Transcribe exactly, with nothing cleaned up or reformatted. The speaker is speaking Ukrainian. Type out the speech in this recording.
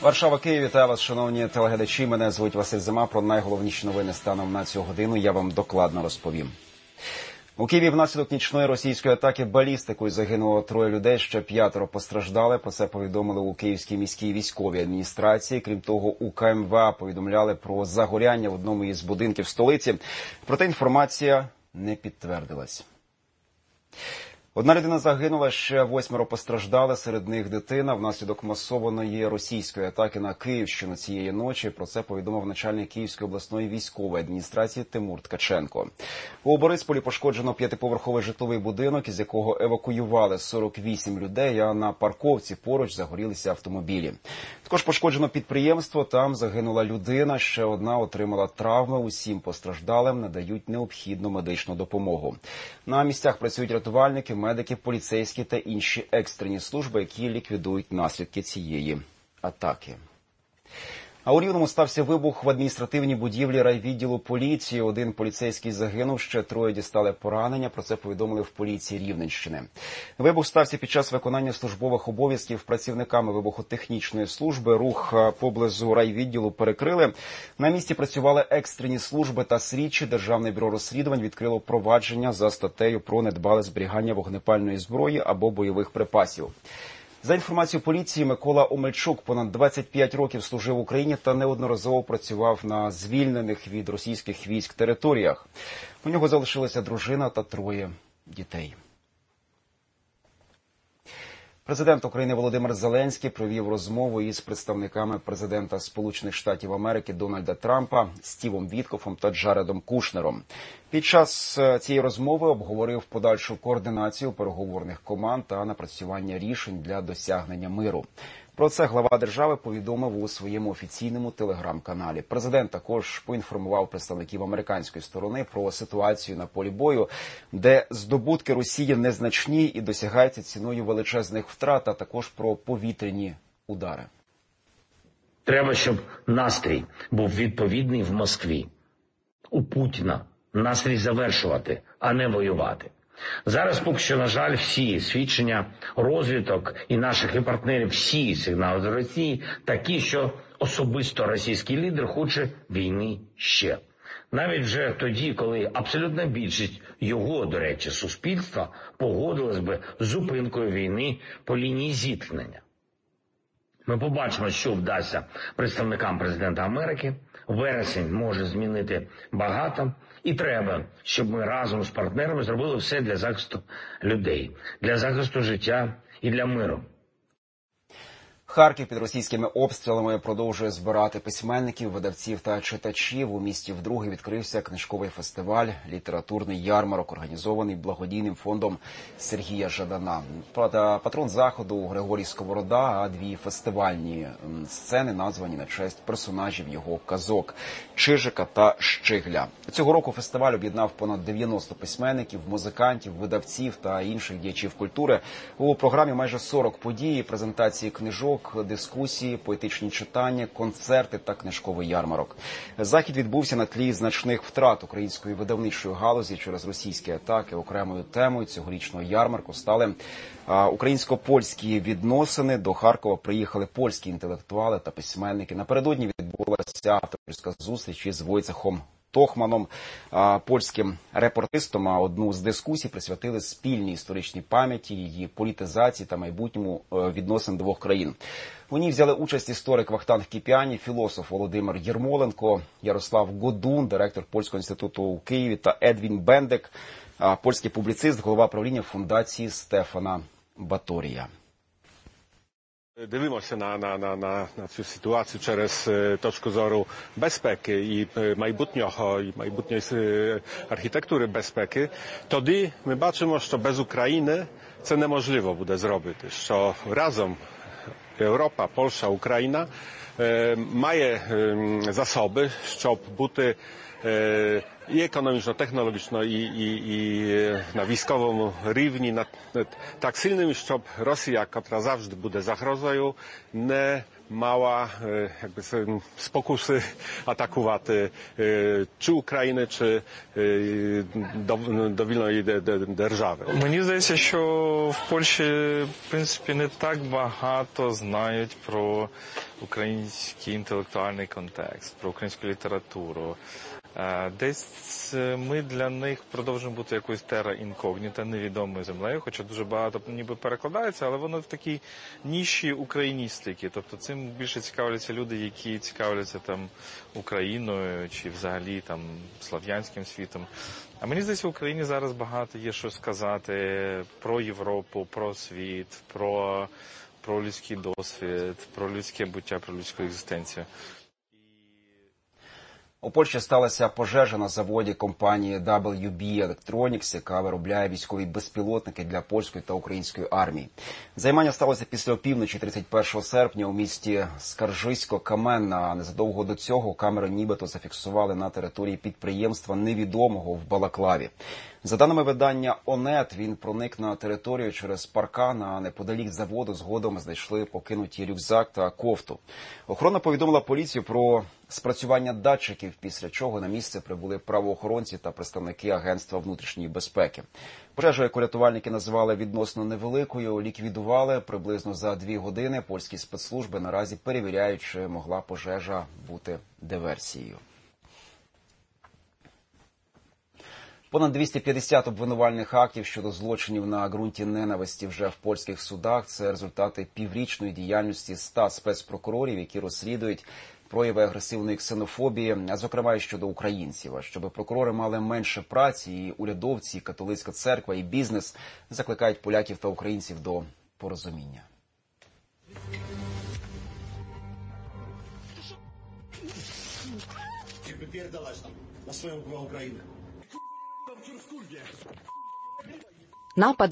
Варшава, Київ, вітаю вас, шановні телеглядачі. Мене звуть Василь Зима. Про найголовніші новини станом на цю годину я вам докладно розповім. У Києві внаслідок нічної російської атаки балістикою загинуло троє людей, ще п'ятеро постраждали. Про це повідомили у Київській міській військовій адміністрації. Крім того, у Ка Ем Ве А повідомляли про загоряння в одному із будинків столиці. Проте інформація не підтвердилась. Одна людина загинула, ще восьмеро постраждали, серед них дитина, внаслідок масованої російської атаки на Київщину цієї ночі. Про це повідомив начальник Київської обласної військової адміністрації Тимур Ткаченко. У Борисполі пошкоджено п'ятиповерховий житловий будинок, із якого евакуювали сорок вісім людей, а на парковці поруч загорілися автомобілі. Також пошкоджено підприємство, там загинула людина, ще одна отримала травми, усім постраждалим надають необхідну медичну допомогу. На місцях працюють рятувальники, медики, поліцейські та інші екстрені служби, які ліквідують наслідки цієї атаки. А у Рівному стався вибух в адміністративній будівлі райвідділу поліції. Один поліцейський загинув, ще троє дістали поранення. Про це повідомили в поліції Рівненщини. Вибух стався під час виконання службових обов'язків працівниками вибухотехнічної служби. Рух поблизу райвідділу перекрили. На місці працювали екстрені служби та слідчі. Державне бюро розслідувань відкрило провадження за статтею про недбале зберігання вогнепальної зброї або бойових припасів. За інформацією поліції, Микола Омельчук понад двадцять п'ять років служив в Україні та неодноразово працював на звільнених від російських військ територіях. У нього залишилася дружина та троє дітей. Президент України Володимир Зеленський провів розмову із представниками президента Сполучених Штатів Америки Дональда Трампа, Стівом Віткофом та Джаредом Кушнером. Під час цієї розмови обговорив подальшу координацію переговорних команд та напрацювання рішень для досягнення миру. Про це глава держави повідомив у своєму офіційному телеграм-каналі. Президент також поінформував представників американської сторони про ситуацію на полі бою, де здобутки Росії незначні і досягаються ціною величезних втрат, а також про повітряні удари. Треба, щоб настрій був відповідний в Москві. У Путіна настрій завершувати, а не воювати. Зараз поки що, на жаль, всі свідчення розвідок і наших і партнерів, всі сигнали з Росії такі, що особисто російський лідер хоче війни ще. Навіть вже тоді, коли абсолютна більшість його, до речі, суспільства погодилась би з зупинкою війни по лінії зіткнення. Ми побачимо, що вдасться представникам президента Америки. Вересень може змінити багато. І треба, щоб ми разом з партнерами зробили все для захисту людей, для захисту життя і для миру. Харків під російськими обстрілами продовжує збирати письменників, видавців та читачів. У місті вдруге відкрився книжковий фестиваль, літературний ярмарок, організований благодійним фондом Сергія Жадана. Патрон заходу Григорій Сковорода, а дві фестивальні сцени названі на честь персонажів його казок – Чижика та Щигля. Цього року фестиваль об'єднав понад дев'яносто письменників, музикантів, видавців та інших діячів культури. У програмі майже сорок подій, презентації книжок, дискусії, поетичні читання, концерти та книжковий ярмарок. Захід відбувся на тлі значних втрат української видавничої галузі через російські атаки. Окремою темою цьогорічного ярмарку стали українсько-польські відносини. До Харкова приїхали польські інтелектуали та письменники. Напередодні відбулася авторська зустріч із Войцехом Тохманом, польським репортистом, а одну з дискусій присвятили спільній історичній пам'яті, її політизації та майбутньому відносин двох країн. У ній взяли участь історик Вахтанг Кіпіані, філософ Володимир Єрмоленко, Ярослав Годун, директор Польського інституту у Києві, та Едвін Бендек, польський публіцист, голова правління фундації Стефана Баторія. Дивимося на, на, на, на, на цю ситуацію через точку зору безпеки і майбутнього, і майбутньої архітектури безпеки. Тоді ми бачимо, що без України це неможливо буде зробити, що разом Європа, Польща, Україна має засоби, щоб бути і економічно-технологічно, і, і, і на військовому рівні на, так сильним, щоб Росія, яка завжди буде загрозою, не mała jakby spokusy atakować czy Україну, чи довільної держави. Мені здається, що в Польщі, в принципі, не так багато знають про український інтелектуальний контекст, про українську літературу. Десь ми для них продовжуємо бути якоюсь терра інкогніта, невідомою землею, хоча дуже багато ніби перекладається, але воно в такій ніші україністики. Тобто цим більше цікавляться люди, які цікавляться там Україною чи взагалі там слав'янським світом. А мені здається, в Україні зараз багато є що сказати про Європу, про світ, про, про людський досвід, про людське буття, про людську екзистенцію. У Польщі сталася пожежа на заводі компанії дабл ю бі Electronics, яка виробляє військові безпілотники для польської та української армії. Займання сталося після опівночі тридцять першого серпня у місті Скаржисько-Каменна, а незадовго до цього камери нібито зафіксували на території підприємства невідомого в Балаклаві. За даними видання «Онет», він проник на територію через паркан, а неподалік заводу згодом знайшли покинуті рюкзак та кофту. Охорона повідомила поліцію про спрацювання датчиків, після чого на місце прибули правоохоронці та представники Агентства внутрішньої безпеки. Пожежу, яку рятувальники називали відносно невеликою, ліквідували приблизно за дві години. Польські спецслужби наразі перевіряють, чи могла пожежа бути диверсією. Понад двісті п'ятдесят обвинувальних актів щодо злочинів на ґрунті ненависті вже в польських судах. Це результати піврічної діяльності ста спецпрокурорів, які розслідують прояви агресивної ксенофобії, а зокрема і щодо українців. А щоб прокурори мали менше праці, і урядовці, і католицька церква, і бізнес закликають поляків та українців до порозуміння. Напади